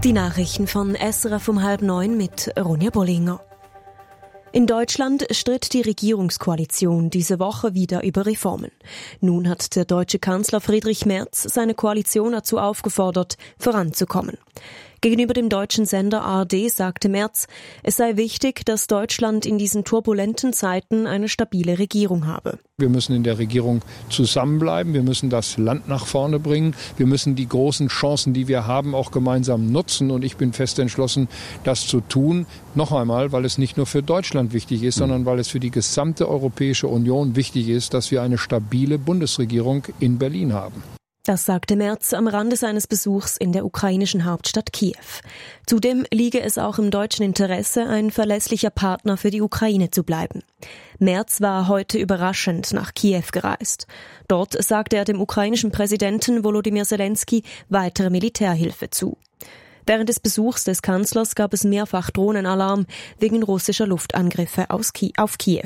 Die Nachrichten von SRF um 8:30 mit Ronja Bollinger. In Deutschland stritt die Regierungskoalition diese Woche wieder über Reformen. Nun hat der deutsche Kanzler Friedrich Merz seine Koalition dazu aufgefordert, voranzukommen. Gegenüber dem deutschen Sender ARD sagte Merz, es sei wichtig, dass Deutschland in diesen turbulenten Zeiten eine stabile Regierung habe. Wir müssen in der Regierung zusammenbleiben, wir müssen das Land nach vorne bringen, wir müssen die großen Chancen, die wir haben, auch gemeinsam nutzen. Und ich bin fest entschlossen, das zu tun. Noch einmal, weil es nicht nur für Deutschland wichtig ist, sondern weil es für die gesamte Europäische Union wichtig ist, dass wir eine stabile Bundesregierung in Berlin haben. Das sagte Merz am Rande seines Besuchs in der ukrainischen Hauptstadt Kiew. Zudem liege es auch im deutschen Interesse, ein verlässlicher Partner für die Ukraine zu bleiben. Merz war heute überraschend nach Kiew gereist. Dort sagte er dem ukrainischen Präsidenten Volodymyr Zelensky weitere Militärhilfe zu. Während des Besuchs des Kanzlers gab es mehrfach Drohnenalarm wegen russischer Luftangriffe auf Kiew.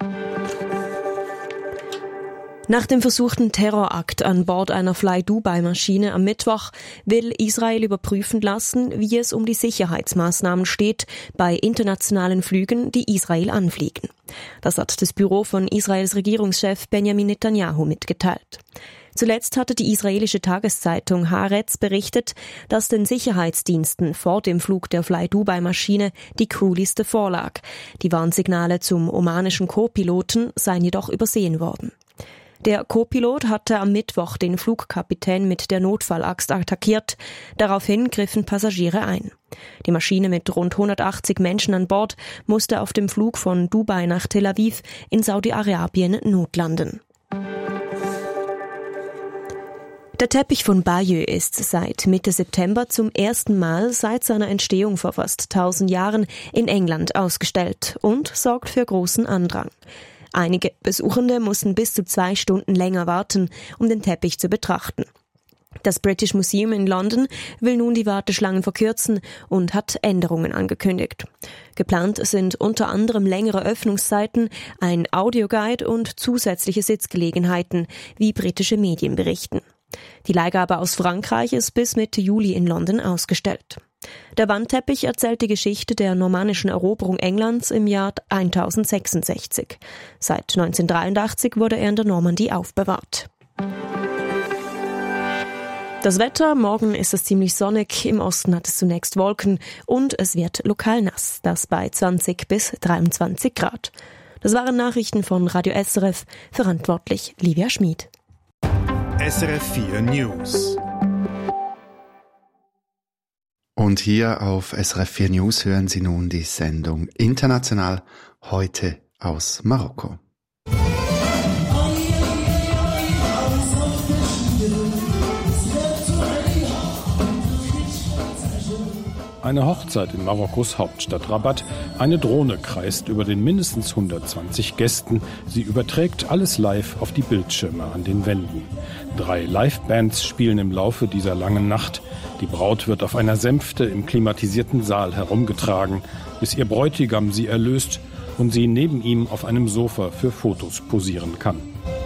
Nach dem versuchten Terrorakt an Bord einer Fly-Dubai-Maschine am Mittwoch will Israel überprüfen lassen, wie es um die Sicherheitsmaßnahmen steht bei internationalen Flügen, die Israel anfliegen. Das hat das Büro von Israels Regierungschef Benjamin Netanyahu mitgeteilt. Zuletzt hatte die israelische Tageszeitung Haaretz berichtet, dass den Sicherheitsdiensten vor dem Flug der Fly-Dubai-Maschine die Crewliste vorlag. Die Warnsignale zum omanischen Co-Piloten seien jedoch übersehen worden. Der Co-Pilot hatte am Mittwoch den Flugkapitän mit der Notfallaxt attackiert. Daraufhin griffen Passagiere ein. Die Maschine mit rund 180 Menschen an Bord musste auf dem Flug von Dubai nach Tel Aviv in Saudi-Arabien notlanden. Der Teppich von Bayeux ist seit Mitte September zum ersten Mal seit seiner Entstehung vor fast 1000 Jahren in England ausgestellt und sorgt für großen Andrang. Einige Besuchende mussten bis zu 2 Stunden länger warten, um den Teppich zu betrachten. Das British Museum in London will nun die Warteschlangen verkürzen und hat Änderungen angekündigt. Geplant sind unter anderem längere Öffnungszeiten, ein Audioguide und zusätzliche Sitzgelegenheiten, wie britische Medien berichten. Die Leihgabe aus Frankreich ist bis Mitte Juli in London ausgestellt. Der Wandteppich erzählt die Geschichte der normannischen Eroberung Englands im Jahr 1066. Seit 1983 wurde er in der Normandie aufbewahrt. Das Wetter, morgen ist es ziemlich sonnig, im Osten hat es zunächst Wolken und es wird lokal nass, das bei 20 bis 23 Grad. Das waren Nachrichten von Radio SRF, verantwortlich Livia Schmid. SRF 4 News. Und hier auf SRF 4 News hören Sie nun die Sendung International, heute aus Marokko. Eine Hochzeit in Marokkos Hauptstadt Rabat. Eine Drohne kreist über den mindestens 120 Gästen. Sie überträgt alles live auf die Bildschirme an den Wänden. 3 Live-Bands spielen im Laufe dieser langen Nacht. Die Braut wird auf einer Sänfte im klimatisierten Saal herumgetragen, bis ihr Bräutigam sie erlöst und sie neben ihm auf einem Sofa für Fotos posieren kann.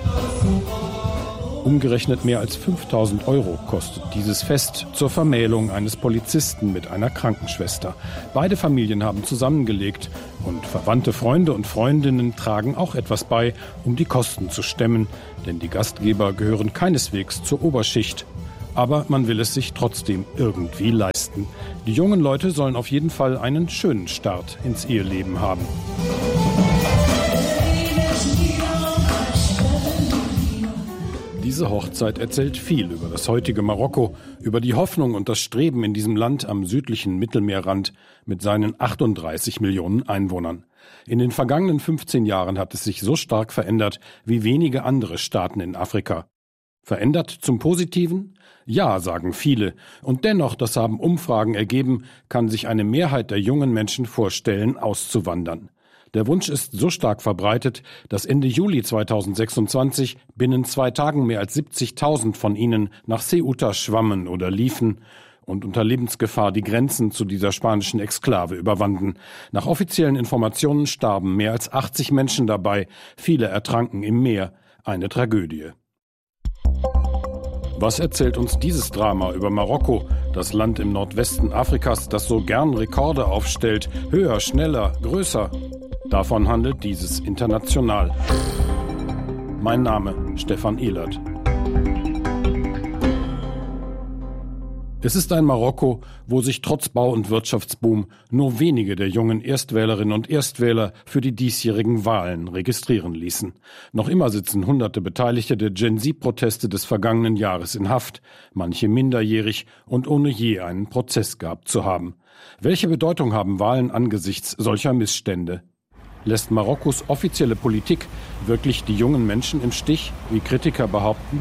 Umgerechnet mehr als 5.000 € kostet dieses Fest zur Vermählung eines Polizisten mit einer Krankenschwester. Beide Familien haben zusammengelegt und verwandte Freunde und Freundinnen tragen auch etwas bei, um die Kosten zu stemmen, denn die Gastgeber gehören keineswegs zur Oberschicht. Aber man will es sich trotzdem irgendwie leisten. Die jungen Leute sollen auf jeden Fall einen schönen Start ins Eheleben haben. Diese Hochzeit erzählt viel über das heutige Marokko, über die Hoffnung und das Streben in diesem Land am südlichen Mittelmeerrand mit seinen 38 Millionen Einwohnern. In den vergangenen 15 Jahren hat es sich so stark verändert wie wenige andere Staaten in Afrika. Verändert zum Positiven? Ja, sagen viele. Und dennoch, das haben Umfragen ergeben, kann sich eine Mehrheit der jungen Menschen vorstellen, auszuwandern. Der Wunsch ist so stark verbreitet, dass Ende Juli 2026 binnen 2 Tagen mehr als 70.000 von ihnen nach Ceuta schwammen oder liefen und unter Lebensgefahr die Grenzen zu dieser spanischen Exklave überwanden. Nach offiziellen Informationen starben mehr als 80 Menschen dabei, viele ertranken im Meer. Eine Tragödie. Was erzählt uns dieses Drama über Marokko, das Land im Nordwesten Afrikas, das so gern Rekorde aufstellt, höher, schneller, größer? Davon handelt dieses International. Mein Name Stefan Ehlert. Es ist ein Marokko, wo sich trotz Bau- und Wirtschaftsboom nur wenige der jungen Erstwählerinnen und Erstwähler für die diesjährigen Wahlen registrieren ließen. Noch immer sitzen hunderte Beteiligte der Gen-Z-Proteste des vergangenen Jahres in Haft, manche minderjährig und ohne je einen Prozess gehabt zu haben. Welche Bedeutung haben Wahlen angesichts solcher Missstände? Lässt Marokkos offizielle Politik wirklich die jungen Menschen im Stich, wie Kritiker behaupten?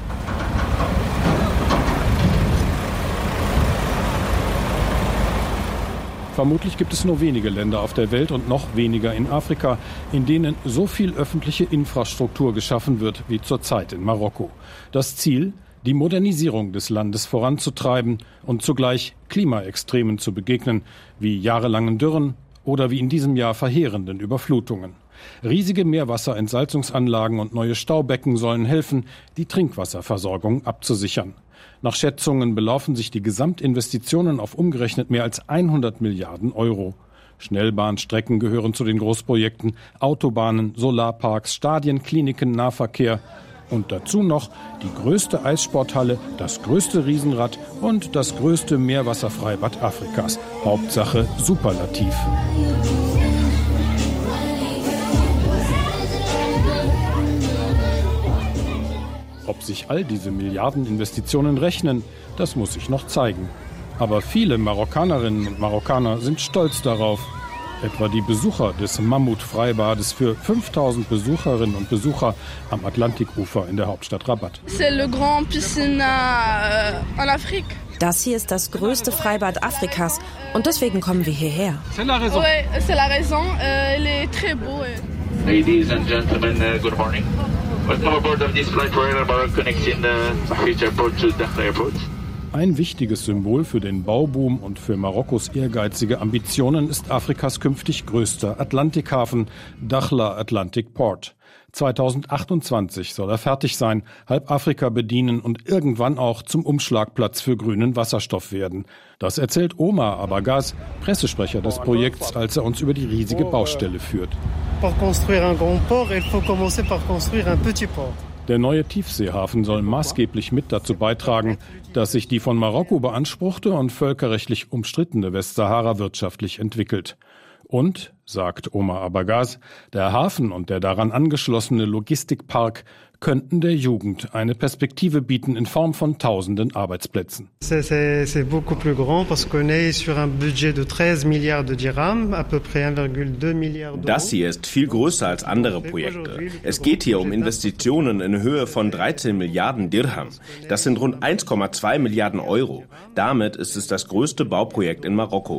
Vermutlich gibt es nur wenige Länder auf der Welt und noch weniger in Afrika, in denen so viel öffentliche Infrastruktur geschaffen wird wie zurzeit in Marokko. Das Ziel, die Modernisierung des Landes voranzutreiben und zugleich Klimaextremen zu begegnen, wie jahrelangen Dürren oder wie in diesem Jahr verheerenden Überflutungen. Riesige Meerwasserentsalzungsanlagen und neue Staubecken sollen helfen, die Trinkwasserversorgung abzusichern. Nach Schätzungen belaufen sich die Gesamtinvestitionen auf umgerechnet mehr als 100 Milliarden Euro. Schnellbahnstrecken gehören zu den Großprojekten, Autobahnen, Solarparks, Stadien, Kliniken, Nahverkehr und dazu noch die größte Eissporthalle, das größte Riesenrad und das größte Meerwasserfreibad Afrikas. Hauptsache Superlativ. Ob sich all diese Milliardeninvestitionen rechnen, das muss sich noch zeigen. Aber viele Marokkanerinnen und Marokkaner sind stolz darauf. Etwa die Besucher des Mammut-Freibades für 5000 Besucherinnen und Besucher am Atlantikufer in der Hauptstadt Rabat. Das hier ist das größte Freibad Afrikas und deswegen kommen wir hierher. Ladies and gentlemen, good morning. Welcome aboard of this flight Royal Maroc connecting the Mahfij Airport to Dakhla Airport. Ein wichtiges Symbol für den Bauboom und für Marokkos ehrgeizige Ambitionen ist Afrikas künftig größter Atlantikhafen, Dakhla Atlantic Port. 2028 soll er fertig sein, halb Afrika bedienen und irgendwann auch zum Umschlagplatz für grünen Wasserstoff werden. Das erzählt Omar Abagaz, Pressesprecher des Projekts, als er uns über die riesige Baustelle führt. Der neue Tiefseehafen soll maßgeblich mit dazu beitragen, dass sich die von Marokko beanspruchte und völkerrechtlich umstrittene Westsahara wirtschaftlich entwickelt. Und, sagt Omar Abagaz, der Hafen und der daran angeschlossene Logistikpark könnten der Jugend eine Perspektive bieten in Form von tausenden Arbeitsplätzen. Das hier ist viel größer als andere Projekte. Es geht hier um Investitionen in Höhe von 13 Milliarden Dirham. Das sind rund 1,2 Milliarden Euro. Damit ist es das größte Bauprojekt in Marokko.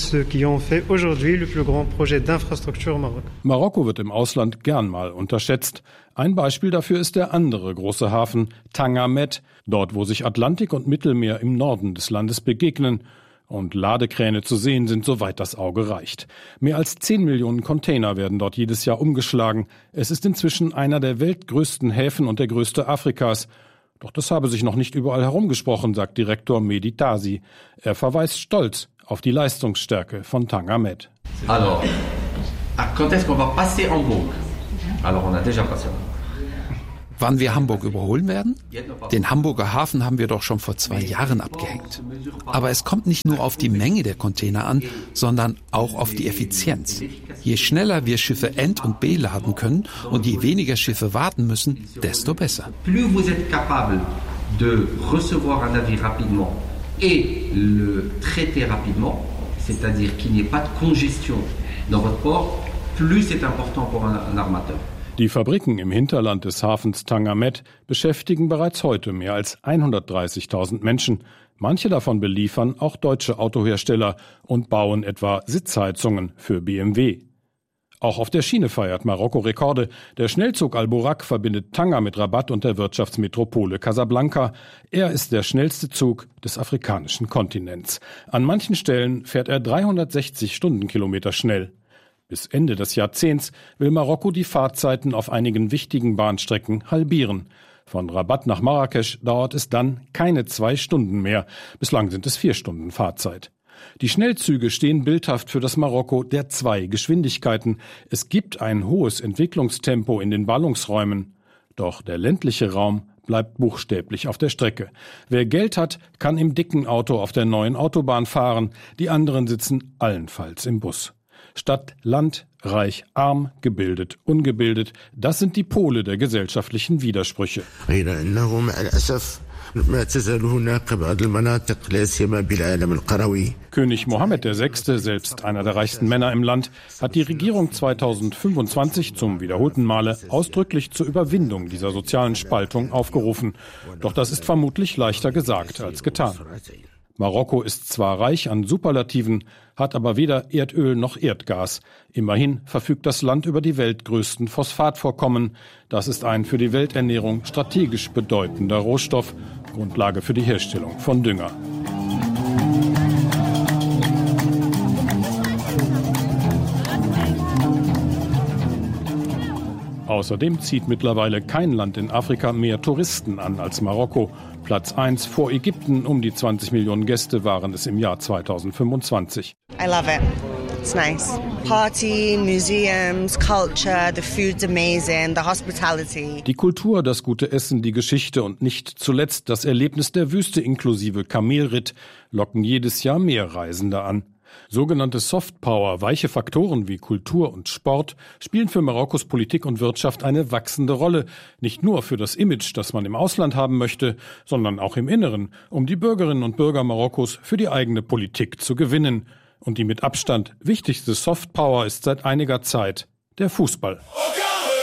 Marokko wird im Ausland gern mal unterschätzt. Ein Beispiel dafür ist der andere große Hafen, Tanga Med, dort wo sich Atlantik und Mittelmeer im Norden des Landes begegnen. Und Ladekräne zu sehen sind, soweit das Auge reicht. Mehr als 10 Millionen Container werden dort jedes Jahr umgeschlagen. Es ist inzwischen einer der weltgrößten Häfen und der größte Afrikas. Doch das habe sich noch nicht überall herumgesprochen, sagt Direktor Mehdi Tasi. Er verweist stolz auf die Leistungsstärke von Tanga Med. Alors, quand est-ce qu'on va passer Hamburg? Alors, on a déjà passé. Wann wir Hamburg überholen werden? Den Hamburger Hafen haben wir doch schon vor 2 Jahren abgehängt. Aber es kommt nicht nur auf die Menge der Container an, sondern auch auf die Effizienz. Je schneller wir Schiffe ent- und beladen können und je weniger Schiffe warten müssen, desto besser. Plus vous êtes capable de recevoir un navire rapidement et le traiter rapidement, c'est-à-dire qu'il n'y ait pas de congestion dans votre port, plus c'est important pour un armateur. Die Fabriken im Hinterland des Hafens Tanga Med beschäftigen bereits heute mehr als 130.000 Menschen. Manche davon beliefern auch deutsche Autohersteller und bauen etwa Sitzheizungen für BMW. Auch auf der Schiene feiert Marokko Rekorde. Der Schnellzug Al-Burak verbindet Tanga mit Rabat und der Wirtschaftsmetropole Casablanca. Er ist der schnellste Zug des afrikanischen Kontinents. An manchen Stellen fährt er 360 Stundenkilometer schnell. Bis Ende des Jahrzehnts will Marokko die Fahrzeiten auf einigen wichtigen Bahnstrecken halbieren. Von Rabat nach Marrakesch dauert es dann keine 2 Stunden mehr. Bislang sind es 4 Stunden Fahrzeit. Die Schnellzüge stehen bildhaft für das Marokko der 2 Geschwindigkeiten. Es gibt ein hohes Entwicklungstempo in den Ballungsräumen. Doch der ländliche Raum bleibt buchstäblich auf der Strecke. Wer Geld hat, kann im dicken Auto auf der neuen Autobahn fahren. Die anderen sitzen allenfalls im Bus. Stadt, Land, reich, arm, gebildet, ungebildet, das sind die Pole der gesellschaftlichen Widersprüche. König Mohammed VI., selbst einer der reichsten Männer im Land, hat die Regierung 2025 zum wiederholten Male ausdrücklich zur Überwindung dieser sozialen Spaltung aufgerufen. Doch das ist vermutlich leichter gesagt als getan. Marokko ist zwar reich an Superlativen, hat aber weder Erdöl noch Erdgas. Immerhin verfügt das Land über die weltgrößten Phosphatvorkommen. Das ist ein für die Welternährung strategisch bedeutender Rohstoff, Grundlage für die Herstellung von Dünger. Außerdem zieht mittlerweile kein Land in Afrika mehr Touristen an als Marokko. Platz 1 vor Ägypten, um die 20 Millionen Gäste waren es im Jahr 2025. I love it. It's nice. Party, museums, culture, the food's amazing, the hospitality. Die Kultur, das gute Essen, die Geschichte und nicht zuletzt das Erlebnis der Wüste inklusive Kamelritt locken jedes Jahr mehr Reisende an. Sogenannte Softpower, weiche Faktoren wie Kultur und Sport, spielen für Marokkos Politik und Wirtschaft eine wachsende Rolle. Nicht nur für das Image, das man im Ausland haben möchte, sondern auch im Inneren, um die Bürgerinnen und Bürger Marokkos für die eigene Politik zu gewinnen. Und die mit Abstand wichtigste Softpower ist seit einiger Zeit der Fußball. Okay.